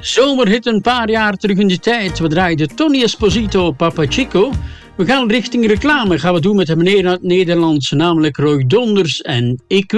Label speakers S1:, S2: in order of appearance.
S1: zomerhit een paar jaar terug in de tijd. We draaiden Tony Esposito, Papa Chico. We gaan richting reclame. Gaan we doen met een meneer uit het Nederlands, namelijk Roy Donders. En ik